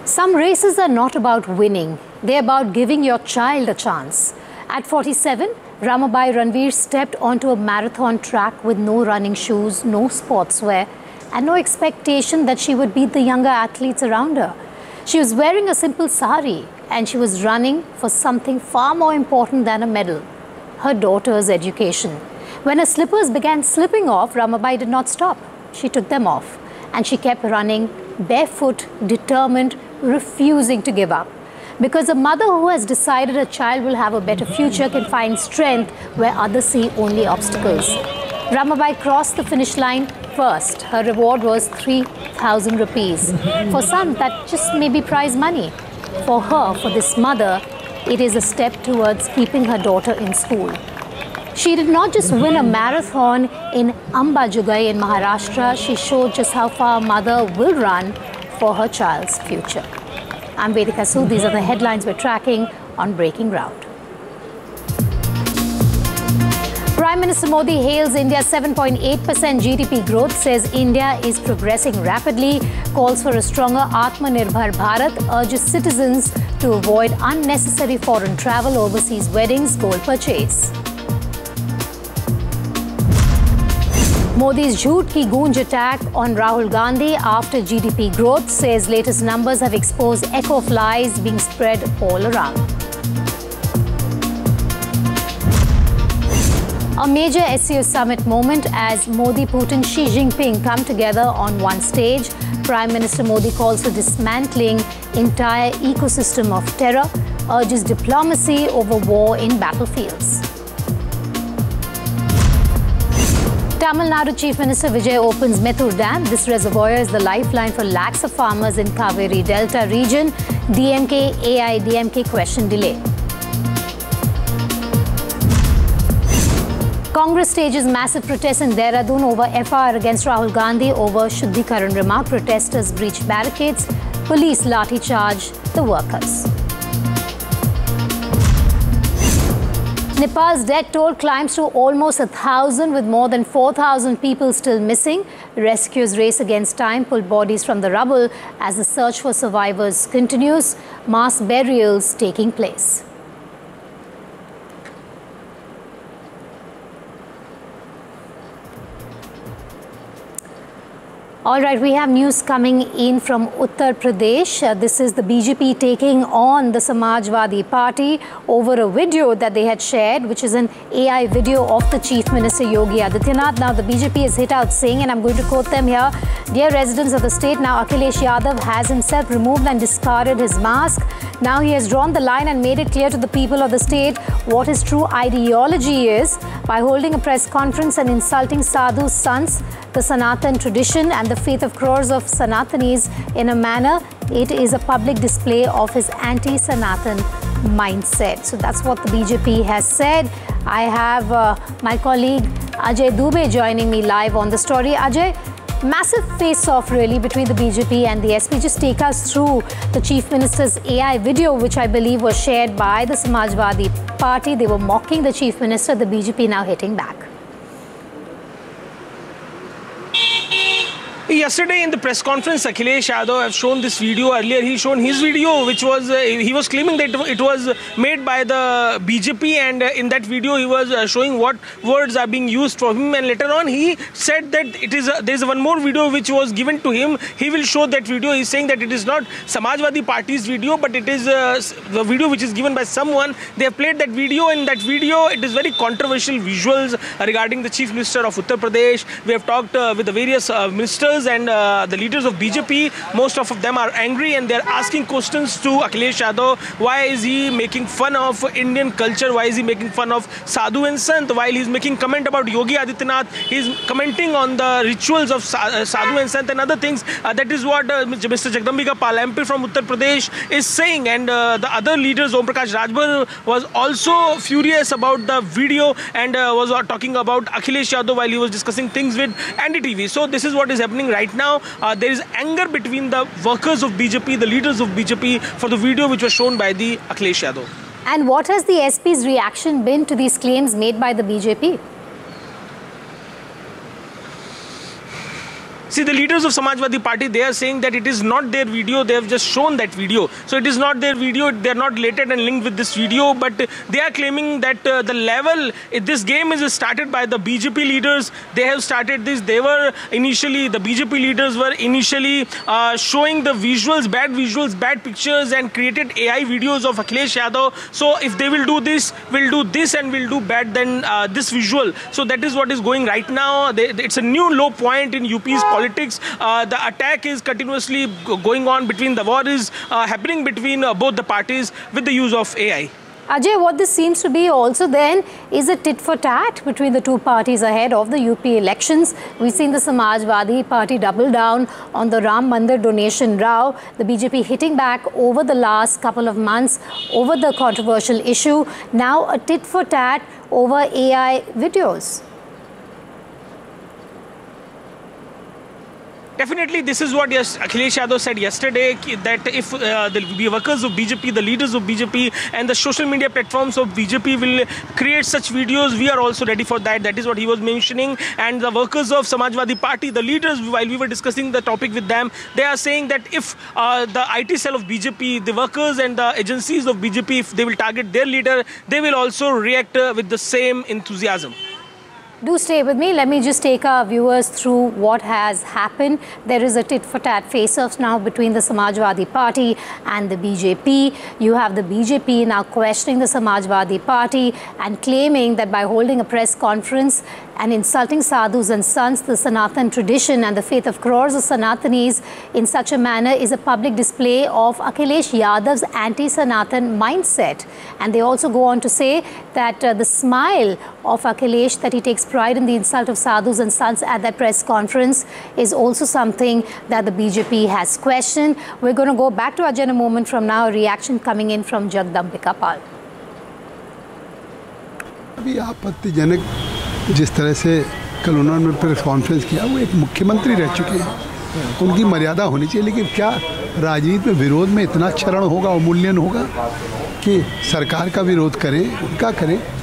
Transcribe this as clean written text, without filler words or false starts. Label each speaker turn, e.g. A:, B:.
A: Some races are not about winning, they're about giving your child a chance. At 47, Ramabai Ranveer stepped onto a marathon track with no running shoes, no sportswear, and no expectation that she would beat the younger athletes around her. She was wearing a simple sari and she was running for something far more important than a medal, her daughter's education. When her slippers began slipping off, Ramabai did not stop. She took them off and she kept running, barefoot, determined, refusing to give up. Because a mother who has decided her child will have a better future can find strength where others see only obstacles. Ramabai crossed the finish line first. Her reward was 3,000 rupees. For some, that just may be prize money. For her, for this mother, it is a step towards keeping her daughter in school. She did not just win a marathon in Ambajogai in Maharashtra, she showed just how far a mother will run for her child's future. I'm Vedika Sood. These are the headlines we're tracking on Breaking Ground. Prime Minister Modi hails India's 7.8% GDP growth, says India is progressing rapidly, calls for a stronger Atmanirbhar Bharat, urges citizens to avoid unnecessary foreign travel, overseas weddings, gold purchase. Modi's Jhoot Ki Goonj attack on Rahul Gandhi after GDP growth, says latest numbers have exposed echo of lies being spread all around. A major SCO summit moment as Modi, Putin, Xi Jinping come together on one stage. Prime Minister Modi calls for dismantling entire ecosystem of terror, urges diplomacy over war in battlefields. Tamil Nadu Chief Minister Vijay opens Mettur Dam. This reservoir is the lifeline for lakhs of farmers in Kaveri Delta region. DMK, AIDMK question delay. Congress stages massive protests in Dehradun over FIR against Rahul Gandhi over Shuddhikaran remark. Protesters breached barricades. Police lathi charge the workers. Nepal's death toll climbs to almost 1,000 with more than 4,000 people still missing. Rescuers race against time, pull bodies from the rubble as the search for survivors continues. Mass burials taking place. All right, we have news coming in from Uttar Pradesh. This is the BJP taking on the Samajwadi Party over a video that they had shared, which is an AI video of the Chief Minister Yogi Adityanath. Now, the BJP is hit out saying, and I'm going to quote them here, "Dear residents of the state, now Akhilesh Yadav has himself removed and discarded his mask. Now he has drawn the line and made it clear to the people of the state what his true ideology is by holding a press conference and insulting Sadhu's sons, the Sanatan tradition and the faith of crores of Sanatanis in a manner. It is a public display of his anti-Sanatan mindset." So that's what the BJP has said. I have my colleague Ajay Dubey joining me live on the story. Ajay, massive face-off really between the BJP and the SP. Just take us through the Chief Minister's AI video, which I believe was shared by the Samajwadi Party. They were mocking the Chief Minister, the BJP now hitting back.
B: Yesterday in the press conference, Akhilesh Yadav have shown this video. Earlier, he shown his video, which was he was claiming that it was made by the BJP, and in that video he was showing what words are being used for him. And later on, he said that it is there is one more video which was given to him. He will show that video. He's saying that it is not Samajwadi Party's video, but it is the video which is given by someone. They have played that video. In that video, it is very controversial visuals regarding the Chief Minister of Uttar Pradesh. We have talked with the various ministers and the leaders of BJP. Most of them are angry and they're asking questions to Akhilesh Yadav. Why is he making fun of Indian culture? Why is he making fun of Sadhu and Sant? While he's making comment about Yogi Adityanath, he's commenting on the rituals of Sadhu and Sant and other things. That is what Mr. Jagdambika Pal, MP from Uttar Pradesh, is saying. And the other leaders, Om Prakash Rajbhar, was also furious about the video and was talking about Akhilesh Yadav while he was discussing things with NDTV. So this is what is happening right now. There is anger between the workers of BJP, the leaders of BJP, for the video which was shown by the Akhilesh Yadav.
A: And what has the SP's reaction been to these claims made by the BJP?
B: See, the leaders of Samajwadi Party, they are saying that it is not their video, they have just shown that video. So it is not their video, they are not related and linked with this video, but they are claiming that the level, this game is started by the BJP leaders. They have started this. They were initially, the BJP leaders were initially showing the visuals, bad pictures, and created AI videos of Akhilesh Yadav. So if they will do this, we'll do this, and we'll do bad than this visual. So that is what is going right now. It's a new low point in UP's politics. The attack is continuously going on between, the war is happening between both the parties with the use of AI.
A: Ajay, what this seems to be also then is a tit for tat between the two parties ahead of the UP elections. We've seen the Samajwadi Party double down on the Ram Mandir donation row, the BJP hitting back over the last couple of months over the controversial issue. Now a tit for tat over AI videos.
B: Definitely, this is what Akhilesh Yadav said yesterday, that if the workers of BJP, the leaders of BJP and the social media platforms of BJP will create such videos, we are also ready for that. That is what he was mentioning. And the workers of Samajwadi Party, the leaders, while we were discussing the topic with them, they are saying that if the IT cell of BJP, the workers and the agencies of BJP, if they will target their leader, they will also react with the same enthusiasm.
A: Do stay with me. Let me just take our viewers through what has happened. There is a tit-for-tat face-off now between the Samajwadi Party and the BJP. You have the BJP now questioning the Samajwadi Party and claiming that by holding a press conference and insulting sadhus and sants, the Sanatan tradition and the faith of crores of Sanatanis in such a manner is a public display of Akhilesh Yadav's anti-Sanatan mindset. And they also go on to say that the smile of Akhilesh, that he takes pride in the insult of sadhus and sants at that press conference, is also something that the BJP has questioned. We're going to go back to Ajay in a moment from now. A reaction coming in from Jagdambika Pal.
C: अभी आपत्तिजनक जिस तरह से कल उन्होंने press conference किया, वो एक मुख्यमंत्री रह चुके हैं, उनकी मर्यादा होनी चाहिए। लेकिन क्या राजनीति में विरोध में इतना क्षरण होगा, अवमूल्यन होगा कि सरकार का विरोध करें, उनका करें?